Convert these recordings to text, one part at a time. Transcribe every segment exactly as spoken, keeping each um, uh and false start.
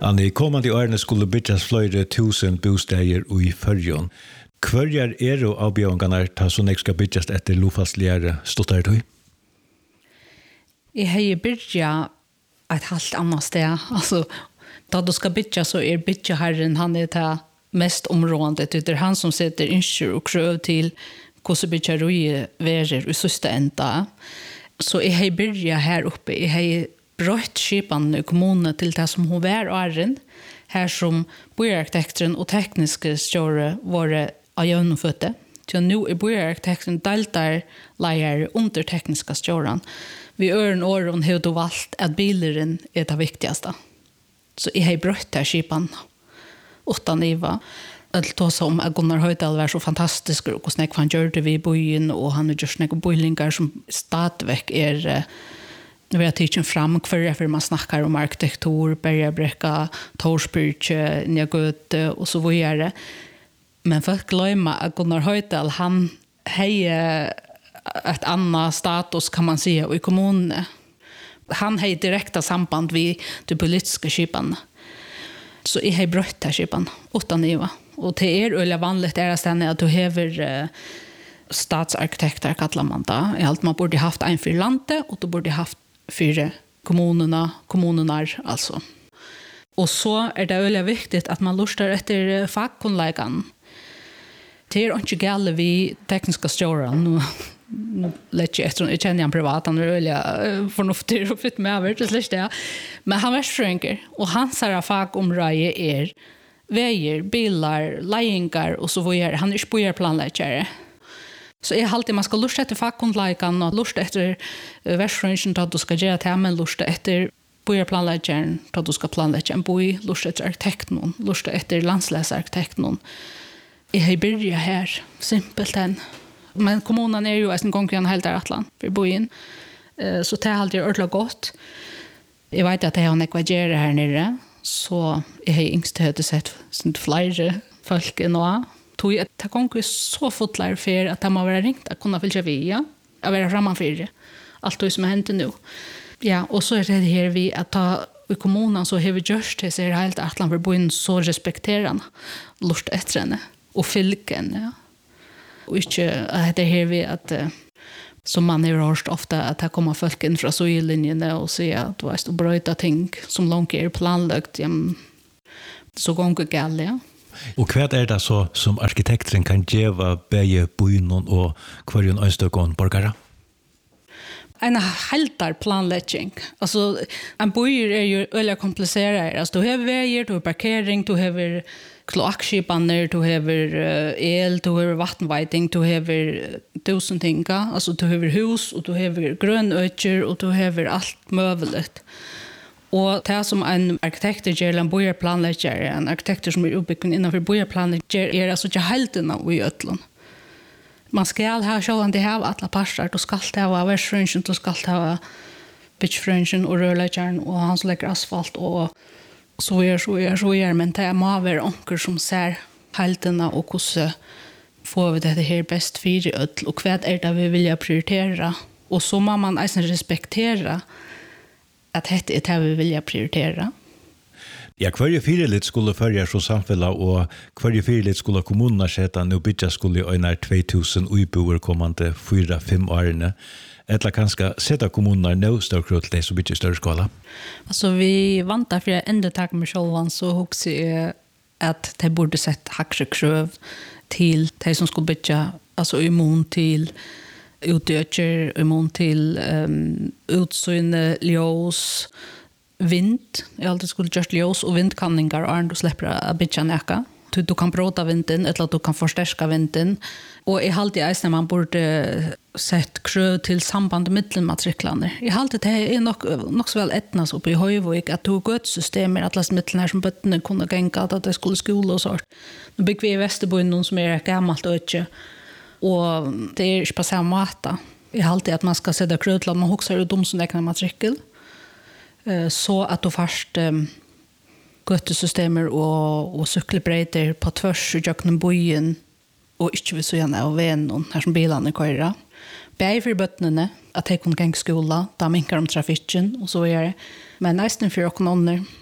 Anne, i kommande årene skulle bygges flere tusen bostäder i Førjon. Hver er det avbjørnene til sånn jeg skal bygges etter lovfastligere stått tog? Jeg har bygget et helt annet sted. Altså, da du skal bygge, så er byggeherren, han er det mest områdende. Det er han som setter innskjør og krøv til hvordan byggerøye verer i siste enda. Så jeg har bygget her oppe. Jeg har brøtt skipene i kommunen til det som hun var åren. Her som boarkitekten og tekniske stjåre var av gjennomfødte. Så nå er boarkitekten deltar leier under tekniske stjåren. Vi øren åren har du valgt at bileren er det viktigaste. Så jeg har brøtt her skipene utan Iva. Alt då som att Gunnar Höjdal var så fantastisk och hur snäck han gjorde vi i byen och han har gjort snäck boilingar som stadväck är vi har tidsen fram kvar för man snackar om arkitektur, Bergabräcka, Torsbyrche, Njagöte och så vidare. Men folk glömmer att Gunnar Höjdal han har ett annat status kan man säga i kommunen. Han har direkta samband med de politiska skipan. Så jag har brött här skipan utan Iva. Och det är öliga vanligt är att du har uh, statsarkitekter kallar man det. I allt man borde haft en för landet och då borde haft för kommunerna, kommunerna alltså. Och så är det öliga viktigt att man lustar efter fackkonläggan. Det är inte gäller vi tekniska stjåren. Nu, nu lät jag efter, jag känner han privat, han är öliga förnuftig och fitt med över till släst det. Men han var stränker och hans här fackområde är vägar, bilar, lejningar och så vidare. Han är spårplanläggare. Så jag alltid man ska lusta efter fackkonläggan och lusta efter världsrönchen att du ska göra det här, men lusta efter spårplanläggaren att du ska planlägga en boi, lusta efter arkitekten, lusta efter landsläsarkitekten. Jag har börjat här, simpelt än. Men kommunen är ju en gång igen helt där atlan för boin. Så det har alltid ordentligt gott. Jag vet att jag har nekvagerat här nere. Så jag har yngst hade sett flera folk än och tog att det gång är så fotlar för att de har varit ringt att kunna följa via. Att vara framför det. Allt det som har hänt nu. Ja, och så är det här vi att ta i kommunen så har vi gjort det så är helt atlan för boin så respekterande. Lust efter henne. Och fylken, ja. Och inte att det här vi att som man har hört ofta att det kommer folk in från sjölinjerna och säga att du vet att bröta ting som långt är planlagt ja, så gånger gäll, ja. Och vad är det så som arkitekten kan geva bäge byn och kvarjon östökon borgare? En heltar planläggning. Alltså en bojer är ju öliga komplicerad. Alltså du har vägar, du har parkering, du har kloakskipaner, du har el, du har vattenveiting, du har tusen ting. Alltså du har hus och du har grönötter och du har allt möjligt. Och det som en arkitekt gör, en bojerplanläggare, en arkitekt som är uppbyggd innanför bojerplanläggare är alltså inte helterna i ötlen. Man ska ha själva det här alla passar, du ska ha världsfrönchen, du ska ha bitchfrönchen och rörläggaren och han som lägger asfalt och så är så är så är men det må vara onkel som ser helterna och hur får vi det här bäst för i öll och vad är det vi vill prioritera och så må man alltså respektera att det är det vi vill prioritera. Ja, kvarje fyrirlit skulle följa så samfälla och kvarje fyrirlit skulle kommunerna sätta nu bytja skulle öna två tusen uiboer kommande fyra fem åren. Eller kanske sätta kommunerna nu större till det så bytja större skala. Alltså vi vantar för att ändå ta med självan så också är att det borde sätta högre krav till de som skulle bytja alltså immun till utdöcher, immun till um, utsyne, ljus, vind. Jag alltid skulle just ljus och vindkanningar och du släpper att bytja näka. Du, du kan bråta vinden eller du kan förstärka vinden. Och i halvtid är man borde sett krö till samband med matriklarna. I halvtid det är nog, nog så väl etnas uppe i Höjvik att du har gått systemer att läsa mittlarna som bötterna kunde gänga att det skulle skola och sånt. Nu bygger vi i Västerbyn som är gammalt och inte. Och det är inte på samma mata. I halvtid att man ska sätta krö till att man också är dom som räknar matrikel. Så att du först um, göttesystemer och, och cykelbreder på tvärs och jöknen bojen och inte vi så gärna av vännen här som bilarna köra. Bäg för bötterna att de kan gå skola, da minkar de trafiken och så är det. Men nästan för och någon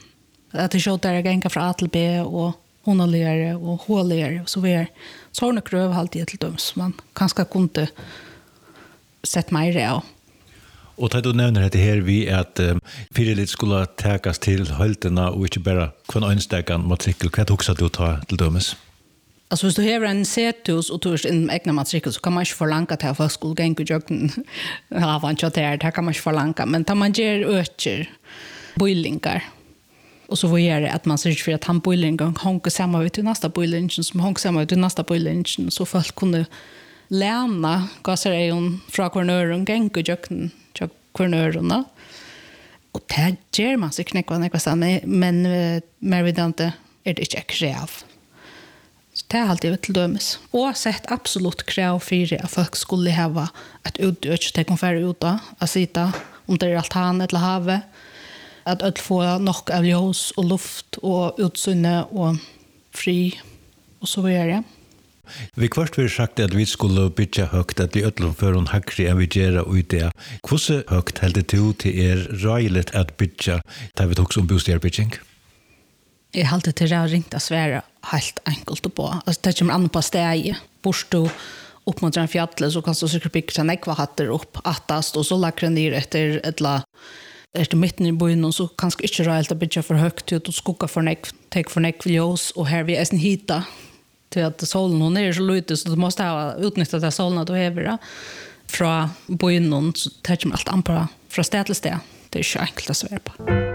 Att det showar där gänga från A till B och honaligare och håligare och så vidare. Så har det kröv alltid till dem som man kanske kunde sett mer av. Och tar du nämner det här vi att um, fyrirlit skulle täckas till hölterna och inte bara kvann önstakan matrikel. Vad också du tar till dömes? Alltså hvis du har en setus och tors in egna matrikel så kan man inte förlanga till att folk skulle gänga och jöken ha en tjater. Det kan man inte förlanga. Men tar man ger öker, bojlingar och så var det att man ser för att han bojlingen hånger samma ut till nästa bojlingen som hånger samma ut till nästa bojlingen så folk kunde lämna gasarejon från kornören gänga och jöken kornörerna. Och det ger man sig knäcka något sånt, men mer vid inte är det inte kräv. Så det är alltid till dömes. Och sett absolut kräv för att folk skulle ha ett utdöts till att färre ut att sitta om det är altan eller havet. Att öll få nog av ljus och luft och utsynne och fri och så vidare. Vi kvart vi sagt att vi skulle bytja högt att vi öllum för en hackri än vi gera ut det. Hur högt held det du till er röjligt att bytja? Det har vi också om bostäderbytjning. Jag har alltid till att ringt att svära helt enkelt på. Alltså, det kommer an på steg. Bors du upp mot en fjäll så kan du säkert bygga en ekvahatter upp attast och så lackar ner efter ett la efter mitten i byn så kanske inte röjligt att bytja för högt ut och skugga för nek, take för nek ljus och här vi är en hita. Till att solen hon är så lite så du måste ha utnyttjat det solen att över från byn så tar man allt an på från stad till stad. Det är så enkelt att svära på.